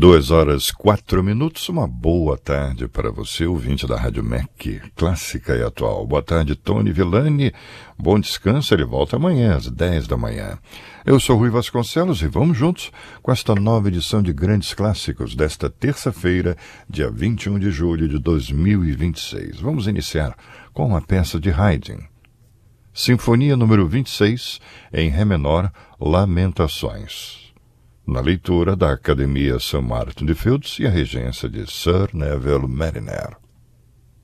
2 horas 4 minutos, uma boa tarde para você, ouvinte da Rádio MEC, clássica e atual. Boa tarde, Tony Villani, bom descanso, ele volta amanhã às 10 da manhã. Eu sou Rui Vasconcelos e vamos juntos com esta nova edição de Grandes Clássicos desta terça-feira, dia 21 de julho de 2026. Vamos iniciar com uma peça de Haydn. Sinfonia número 26, em Ré menor, Lamentações. Na leitura da Academia St. Martin de Fields e a regência de Sir Neville Mariner.